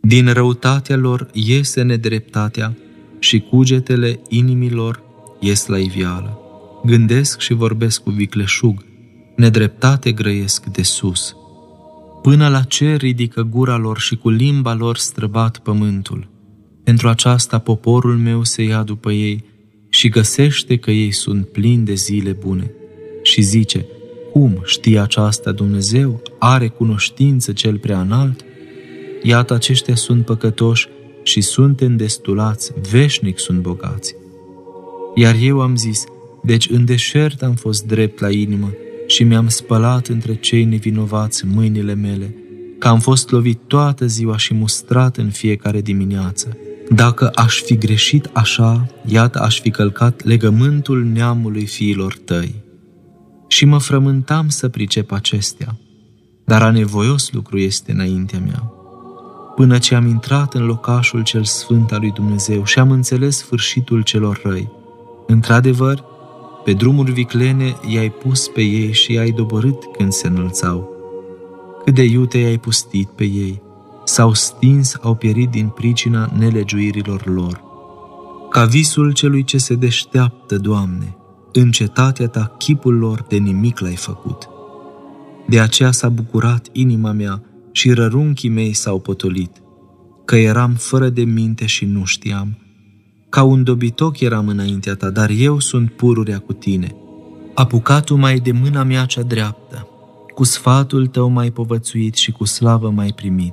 Din răutatea lor iese nedreptatea și cugetele inimilor ies la iveală. Gândesc și vorbesc cu vicleșug, nedreptate grăiesc de sus. Până la cer ridică gura lor și cu limba lor străbat pământul. Pentru aceasta poporul meu se ia după ei și găsește că ei sunt plini de zile bune. Și zice, cum știe aceasta Dumnezeu? Are cunoștință cel prea înalt? Iată, aceștia sunt păcătoși și sunt îndestulați, veșnic sunt bogați. Iar eu am zis, deci în deșert am fost drept la inimă și mi-am spălat între cei nevinovați mâinile mele, că am fost lovit toată ziua și mustrat în fiecare dimineață. Dacă aș fi greșit așa, iată aș fi călcat legământul neamului fiilor tăi. Și mă frământam să pricep acestea, dar anevoios lucru este înaintea mea. Până ce am intrat în locașul cel sfânt al lui Dumnezeu și am înțeles sfârșitul celor răi. Într-adevăr, pe drumuri viclene i-ai pus pe ei și i-ai doborât când se înălțau. Cât de iute i-ai pustit pe ei, s-au stins, au pierit din pricina nelegiuirilor lor. Ca visul celui ce se deșteaptă, Doamne, în cetatea Ta chipul lor de nimic l-ai făcut. De aceea s-a bucurat inima mea și rărunchii mei s-au potolit, că eram fără de minte și nu știam. Ca un dobitoc eram înaintea Ta, dar eu sunt pururea cu Tine. Apucat-o mai de mâna mea cea dreaptă, cu sfatul Tău m-ai povățuit și cu slavă m-ai primit.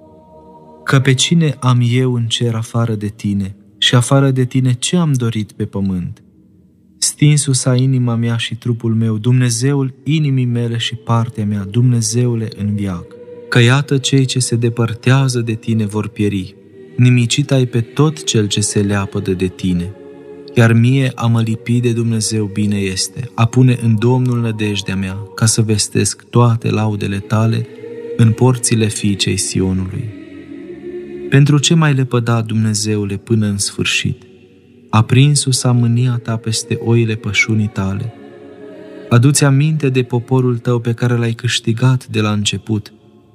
Că pe cine am eu în cer afară de Tine și afară de Tine ce am dorit pe pământ? Stinsu-s-a inima mea și trupul meu, Dumnezeul inimii mele și partea mea, Dumnezeule în veac. Că iată cei ce se depărtează de Tine vor pieri, nimicit ai pe tot cel ce se leapădă de Tine. Iar mie a mă lipi de Dumnezeu bine este, a pune în Domnul nădejdea mea, ca să vestesc toate laudele Tale în porțile fiicei Sionului. Pentru ce m-ai lepădat, Dumnezeule, până în sfârșit? Aprinsu-s-a mânia Ta peste oile pășunii Tale. Adu-ți aminte de poporul Tău pe care l-ai câștigat de la început.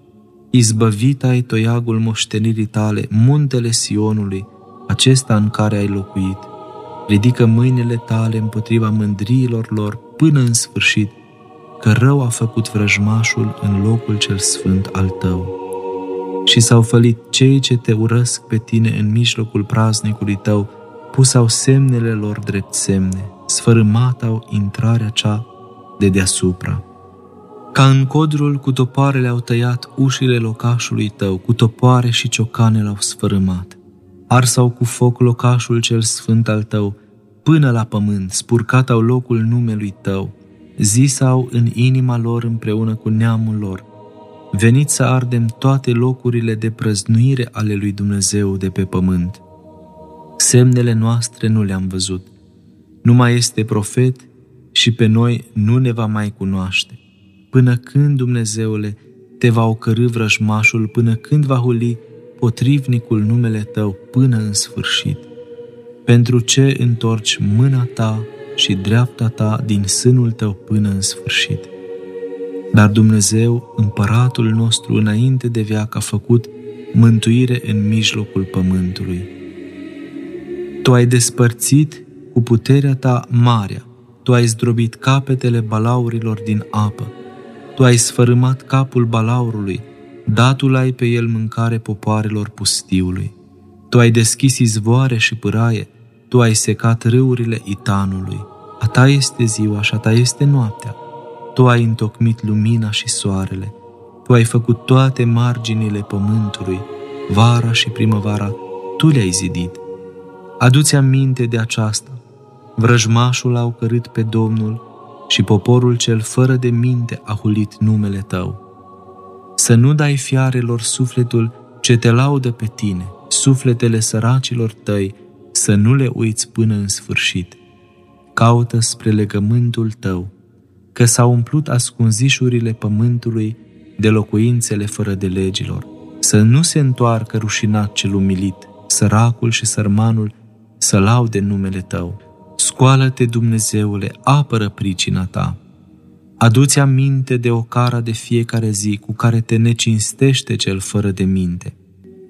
Izbăvit ai toiagul moștenirii Tale, muntele Sionului, acesta în care ai locuit. Ridică mâinile Tale împotriva mândriilor lor până în sfârșit, că rău a făcut vrăjmașul în locul cel sfânt al Tău. Și s-au fălit cei ce Te urăsc pe Tine în mijlocul praznicului Tău, pus-au semnele lor drept semne, sfărâmat-au intrarea cea de deasupra. Ca în codrul cu topoarele au tăiat ușile locașului Tău, cu topoare și ciocane l-au sfărâmat. Arsau cu foc locașul cel sfânt al Tău, până la pământ, spurcat au locul numelui Tău, zisau în inima lor împreună cu neamul lor, veniți să ardem toate locurile de prăznuire ale lui Dumnezeu de pe pământ. Semnele noastre nu le-am văzut, nu mai este profet și pe noi nu ne va mai cunoaște. Până când, Dumnezeule, Te va ocărî vrăjmașul, până când va huli potrivnicul numele Tău până în sfârșit? Pentru ce întorci mâna Ta și dreapta Ta din sânul Tău până în sfârșit? Dar Dumnezeu, împăratul nostru, înainte de veac a făcut mântuire în mijlocul pământului. Tu ai despărțit cu puterea Ta marea, Tu ai zdrobit capetele balaurilor din apă, Tu ai sfărâmat capul balaurului, datul ai pe el mâncare popoarelor pustiului. Tu ai deschis izvoare și pâraie, Tu ai secat râurile Itanului. A Ta este ziua și a Ta este noaptea. Tu ai întocmit lumina și soarele. Tu ai făcut toate marginile pământului, vara și primăvara, Tu le-ai zidit. Adu-ți aminte de aceasta. Vrăjmașul a ocărât pe Domnul și poporul cel fără de minte a hulit numele Tău. Să nu dai fiarelor sufletul ce Te laudă pe Tine, sufletele săracilor Tăi, să nu le uiți până în sfârșit. Caută spre legământul Tău, că s-au umplut ascunzișurile pământului de locuințele fără de legilor. Să nu se întoarcă rușinat cel umilit, săracul și sărmanul, să laude numele Tău. Scoală-te, Dumnezeule, apără pricina Ta. Adu-ți aminte de ocara de fiecare zi cu care te necinstește cel fără de minte.